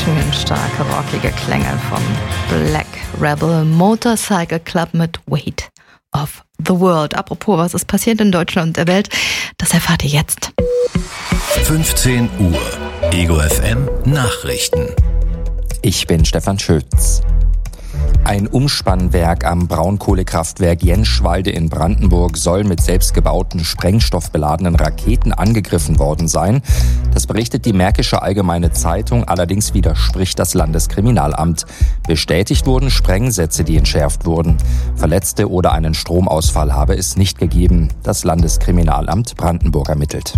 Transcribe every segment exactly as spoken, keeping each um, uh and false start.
maschinenstarke, rockige Klänge vom Black Rebel Motorcycle Club mit Weight of the World. Apropos, was ist passiert in Deutschland und der Welt, das erfahrt ihr jetzt. fünfzehn Uhr, Ego F M Nachrichten. Ich bin Stefan Schütz. Ein Umspannwerk am Braunkohlekraftwerk Jenschwalde in Brandenburg soll mit selbstgebauten sprengstoffbeladenen Raketen angegriffen worden sein. Das berichtet die Märkische Allgemeine Zeitung, allerdings widerspricht das Landeskriminalamt. Bestätigt wurden Sprengsätze, die entschärft wurden. Verletzte oder einen Stromausfall habe es nicht gegeben. Das Landeskriminalamt Brandenburg ermittelt.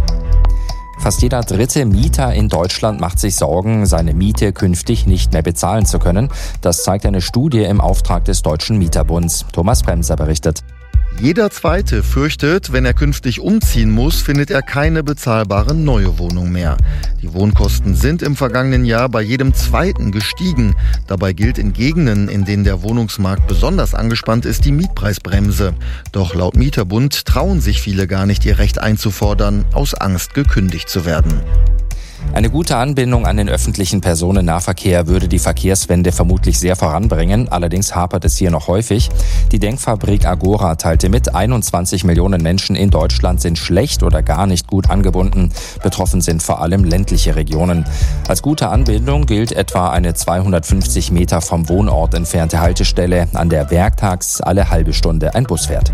Fast jeder dritte Mieter in Deutschland macht sich Sorgen, seine Miete künftig nicht mehr bezahlen zu können. Das zeigt eine Studie im Auftrag des Deutschen Mieterbunds. Thomas Bremser berichtet. Jeder Zweite fürchtet, wenn er künftig umziehen muss, findet er keine bezahlbare neue Wohnung mehr. Die Wohnkosten sind im vergangenen Jahr bei jedem Zweiten gestiegen. Dabei gilt in Gegenden, in denen der Wohnungsmarkt besonders angespannt ist, die Mietpreisbremse. Doch laut Mieterbund trauen sich viele gar nicht, ihr Recht einzufordern, aus Angst gekündigt zu werden. Eine gute Anbindung an den öffentlichen Personennahverkehr würde die Verkehrswende vermutlich sehr voranbringen. Allerdings hapert es hier noch häufig. Die Denkfabrik Agora teilte mit, einundzwanzig Millionen Menschen in Deutschland sind schlecht oder gar nicht gut angebunden. Betroffen sind vor allem ländliche Regionen. Als gute Anbindung gilt etwa eine zweihundertfünfzig Meter vom Wohnort entfernte Haltestelle, an der werktags alle halbe Stunde ein Bus fährt.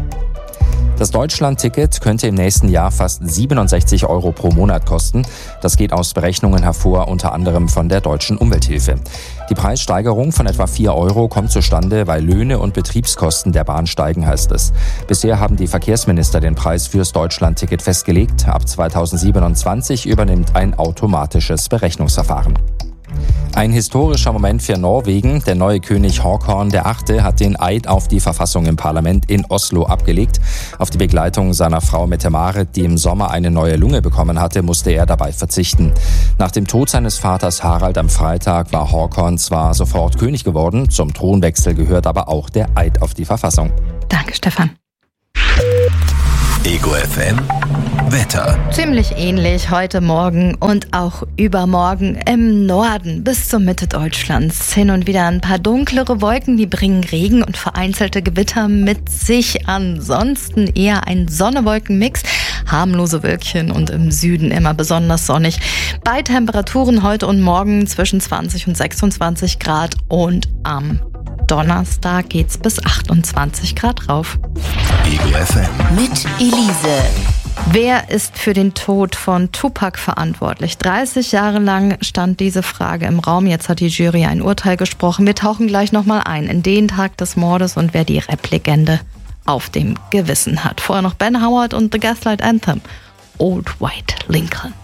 Das Deutschland-Ticket könnte im nächsten Jahr fast siebenundsechzig Euro pro Monat kosten. Das geht aus Berechnungen hervor, unter anderem von der Deutschen Umwelthilfe. Die Preissteigerung von etwa vier Euro kommt zustande, weil Löhne und Betriebskosten der Bahn steigen, heißt es. Bisher haben die Verkehrsminister den Preis fürs Deutschland-Ticket festgelegt. Ab zweitausendsiebenundzwanzig übernimmt ein automatisches Berechnungsverfahren. Ein historischer Moment für Norwegen. Der neue König Håkon der Achte hat den Eid auf die Verfassung im Parlament in Oslo abgelegt. Auf die Begleitung seiner Frau Mette-Marit, die im Sommer eine neue Lunge bekommen hatte, musste er dabei verzichten. Nach dem Tod seines Vaters Harald am Freitag war Håkon zwar sofort König geworden, zum Thronwechsel gehört aber auch der Eid auf die Verfassung. Danke, Stefan. Ego F M Wetter. Ziemlich ähnlich heute Morgen und auch übermorgen im Norden bis zur Mitte Deutschlands. Hin und wieder ein paar dunklere Wolken, die bringen Regen und vereinzelte Gewitter mit sich. Ansonsten eher ein Sonne-Wolken-Mix, harmlose Wölkchen und im Süden immer besonders sonnig. Bei Temperaturen heute und morgen zwischen zwanzig und sechsundzwanzig Grad und am Donnerstag geht's bis achtundzwanzig Grad rauf. Ego F M mit Elise. Wer ist für den Tod von Tupac verantwortlich? dreißig Jahre lang stand diese Frage im Raum. Jetzt hat die Jury ein Urteil gesprochen. Wir tauchen gleich nochmal ein in den Tag des Mordes und wer die Rap-Legende auf dem Gewissen hat. Vorher noch Ben Howard und The Gaslight Anthem. Old White Lincoln.